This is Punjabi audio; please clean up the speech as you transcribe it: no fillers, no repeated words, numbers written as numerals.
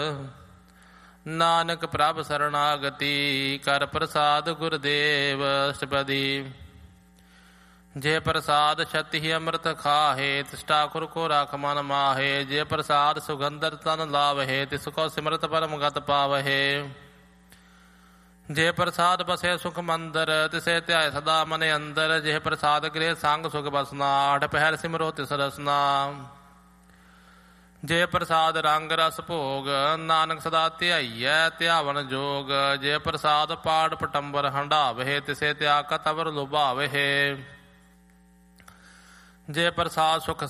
ਨਾਨਕ ਪ੍ਰਭ ਸਰਣਾਗਤੀ ਕਰ ਪ੍ਰਸਾਦ ਗੁਰਦੇਵ ਅਸ਼ਟਪਦੀ। ਜੇ ਪ੍ਰਸਾਦ ਛਤਿ ਅੰਮ੍ਰਿਤ ਖਾਹੇ ਤਿਸ ਠਾਕੁਰ ਕੋ ਰਖ ਮਨ ਮਾਹੇ। ਜੇ ਪ੍ਰਸਾਦ ਸੁਗੰਧਰ ਤਨ ਲਾਵਹਿ ਤਿਸ ਕੋ ਸਿਮਰਤ ਪਰਮ ਗਤ ਪਾਵਹਿ। ਜੇ ਪ੍ਰਸਾਦ ਬਸੇ ਸੁਖ ਮੰਦਰ ਤਿਸੇ ਧਿਆਏ ਸਦਾ ਮਨ ਅੰਦਰ। ਜੇ ਪ੍ਰਸਾਦ ਗ੍ਰਹਿ ਸੰਗ ਸੁਖ ਬਸਨਾ ਆਠ ਪਹਿਰ ਸਿਮਰੋ ਤਿਸ ਰਸਨਾ। ਜੇ ਪ੍ਰਸਾਦ ਰੰਗ ਰਸ ਭੋਗ ਨਾਨਕ ਸਦਾ ਧਿਆਈਐ ਧਿਆਵਨ ਜੋਗ। ਜੇ ਪ੍ਰਸਾਦ ਪਾੜ ਪਟੰਬਰ ਹੰਢਾਵਹਿ ਤਿਸੇ ਤਿਆਗ ਕਤਵਰ ਲੁਭਾਵਹਿ। ਜੇ ਪ੍ਰਸਾਦ ਸੁਖ